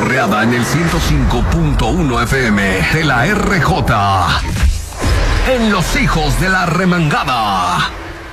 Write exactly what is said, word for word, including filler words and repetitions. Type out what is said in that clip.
Torreada en el ciento cinco punto uno F M de la R J. En Los Hijos de la Remangada.